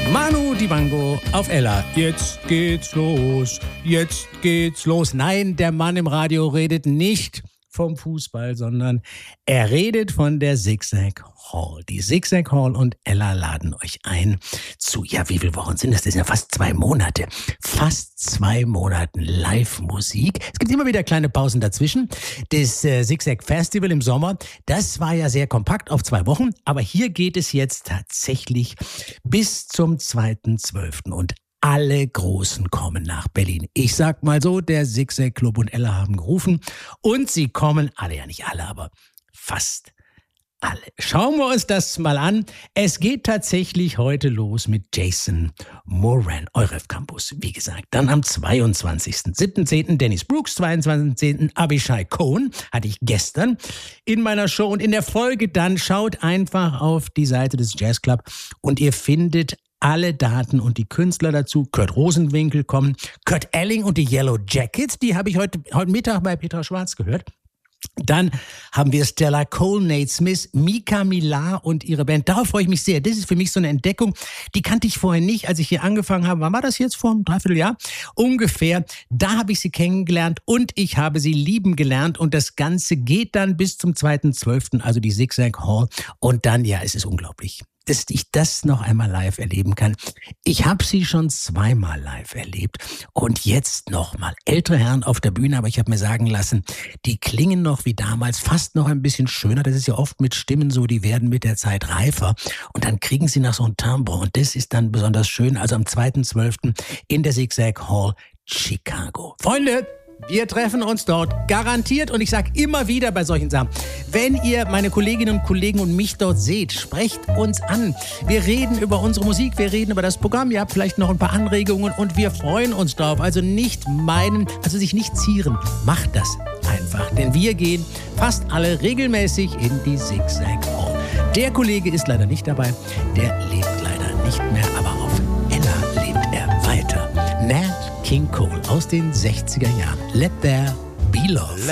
Manu Dibango auf Ella. Jetzt geht's los, jetzt geht's los. Nein, der Mann im Radio redet nicht vom Fußball, sondern er redet von der Zigzag Hall. Die Zigzag Hall und Ella laden euch ein zu, ja, wie viele Wochen sind das? Das sind ja fast 2 Monate. Fast 2 Monaten Live-Musik. Es gibt immer wieder kleine Pausen dazwischen. Das Zigzag Festival im Sommer, das war ja sehr kompakt auf 2 Wochen. Aber hier geht es jetzt tatsächlich bis zum 2.12. Und alle Großen kommen nach Berlin. Ich sag mal so, der Zigzag Club und Ella haben gerufen und sie kommen, alle, ja nicht alle, aber fast alle. Schauen wir uns das mal an. Es geht tatsächlich heute los mit Jason Moran, Euref Campus, wie gesagt. Dann am 22.07.10. Dennis Brooks, 22.10. Abishai Cohen, hatte ich gestern in meiner Show. Und in der Folge dann schaut einfach auf die Seite des Jazz Club und ihr findet alle Daten und die Künstler dazu. Kurt Rosenwinkel kommen, Kurt Elling und die Yellow Jackets, die habe ich heute Mittag bei Petra Schwarz gehört. Dann haben wir Stella Cole, Nate Smith, Mika Millar und ihre Band. Darauf freue ich mich sehr. Das ist für mich so eine Entdeckung, die kannte ich vorher nicht, als ich hier angefangen habe. Wann war das jetzt? Vor einem Dreivierteljahr? Ungefähr. Da habe ich sie kennengelernt und ich habe sie lieben gelernt. Und das Ganze geht dann bis zum 2.12., also die Zigzag Hall. Und dann, ja, es ist unglaublich, dass ich das noch einmal live erleben kann. Ich habe sie schon 2-mal live erlebt und jetzt nochmal. Ältere Herren auf der Bühne, aber ich habe mir sagen lassen, die klingen noch wie damals, fast noch ein bisschen schöner. Das ist ja oft mit Stimmen so, die werden mit der Zeit reifer und dann kriegen sie noch so ein Timbre und das ist dann besonders schön. Also am 2.12. in der Zigzag Hall Chicago. Freunde, wir treffen uns dort garantiert und ich sage immer wieder bei solchen Sachen, wenn ihr meine Kolleginnen und Kollegen und mich dort seht, sprecht uns an. Wir reden über unsere Musik, wir reden über das Programm, ihr habt vielleicht noch ein paar Anregungen und wir freuen uns drauf. Also sich nicht zieren, macht das einfach, denn wir gehen fast alle regelmäßig in die Zigzag Hall. Der Kollege ist leider nicht dabei, der lebt leider nicht mehr, aber auf Ella lebt er weiter. Nat King Cole aus den 60er Jahren. Let There Be Love.